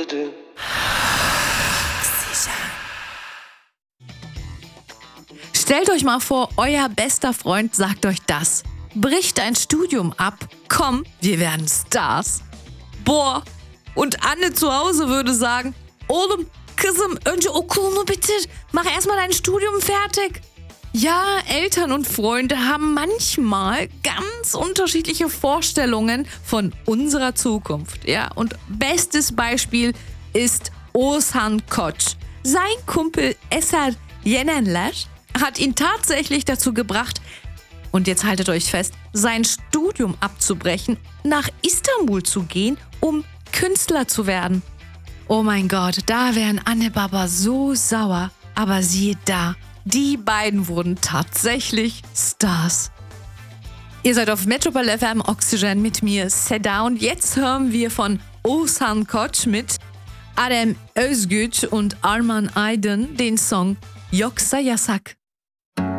Stellt euch mal vor, euer bester Freund sagt euch das. Bricht dein Studium ab. Komm, wir werden Stars. Boah, und Anne zu Hause würde sagen, oğlum, kızım, önce okulunu bitir. Mach erstmal dein Studium fertig. Ja, Eltern und Freunde haben manchmal ganz unterschiedliche Vorstellungen von unserer Zukunft. Ja, und bestes Beispiel ist Oğuzhan Koç. Sein Kumpel Eser Yenenler hat ihn tatsächlich dazu gebracht, und jetzt haltet euch fest, sein Studium abzubrechen, nach Istanbul zu gehen, um Künstler zu werden. Oh mein Gott, da wären Anne Baba so sauer. Aber siehe da, die beiden wurden tatsächlich Stars. Ihr seid auf Metropol FM Oxygen mit mir, Seda, und jetzt hören wir von Oğuzhan Koç mit Adem Özgüç und Arman Aydın den Song Yoksa Yasak.